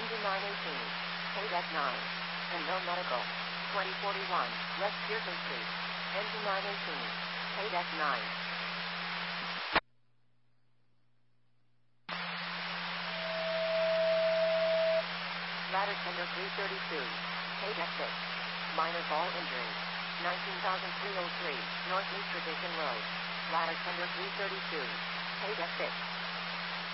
Engine 918. Paid at 9. And no medical. 2041. West Pearson Street. Engine 918. Paid at 9. Ladder tender 332. Paid at 6. Minor fall injury. 19,303. Northeast Tradition Road. Ladder tender 332. Paid at 6.